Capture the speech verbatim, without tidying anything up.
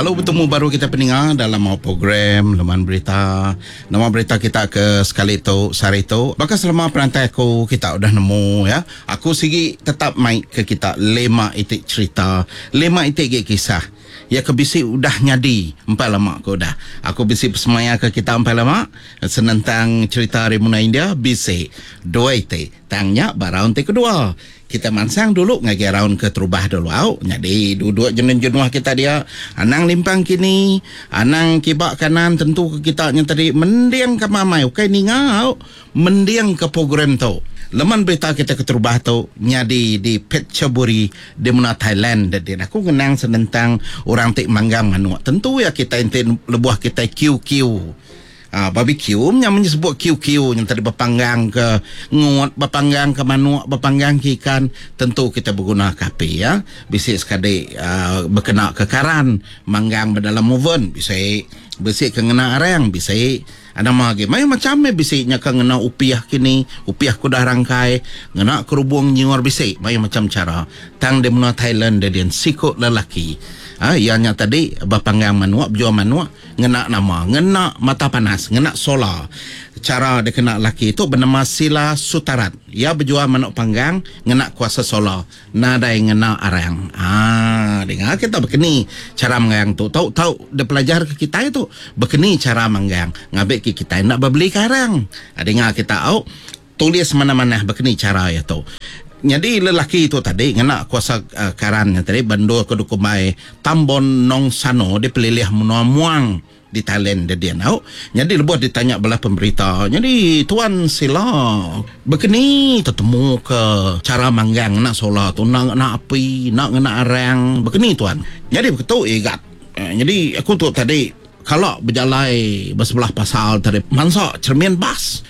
Halo, bertemu baru kita pendengar dalam mau program Laman Berita. Nama berita kita ke sekali tu sehari tu. Bahkan selama perantai aku kita udah nemu ya. Aku sigi tetap main ke kita lima itik cerita, lima itik kisah. Ya kebisi udah nyadi empat lama aku dah. Aku bisi persemaya ke kita empat lama senentang cerita Remuna India bisi dua ite tangnya baraun te kedua. Kita mansang dulu ngagi raun ke terubah dulu au. Jadi duduk jenuh-jenuh kita dia anang limpang kini, anang kibak kanan tentu ke kita yang tadi mendiang ke mamai. Oke ni ngau mendiang ke program tu. Laman berita kita ke terubah tu nyadi di Phetchaburi di mana Thailand dan aku kenang senentang orang tik manggang manu. Tentu ya kita intin lebuah kita Q Q. Ah, barbecue yang menyebut Q Q yang tadi berpanggang ke ngut, berpanggang ke manuak, berpanggang ke ikan, tentu kita berguna kapi ya. Bisa sekali uh, berkena ke karan, manggang dalam oven, bisa bisa kena arang, bisa ada lagi macam macam bisa kena upiah kini, upiah kuda rangkai, ngena kerubung nyuar bisa macam cara. Tang di mana Thailand dan sikut lelaki. Ah, ianya tadi berpanggang manuak, berjual manuak, ngena nama, ngena mata panas, ngena solar. Cara dia kena laki itu bernama Sila Sutarat. Ia berjual manuk panggang, ngena kuasa solar. Nada yang ngena arang. Ah, dengar kita berkeni cara manggang tu. Tahu tahu dia pelajar ke kita itu berkeni cara manggang. Ngabek ke kita nak berbeli karang. Ah, dengar kita au tulis mana-mana berkeni cara ya tu. Jadi lelaki itu tadi ngena kuasa uh, karan yang tadi bandul ke dukumai Tambon Nong Sano dia pelilih menua muang di Thailand dia dia tahu. Jadi lebuh ditanya belah pemberita. Jadi tuan sila begini ketemu ke cara manggang nak solar tu nak nak api nak ngena arang begini tuan. Jadi begitu igat. Uh, jadi aku tu tadi kalau berjalai bersebelah pasal tadi mansa cermin bas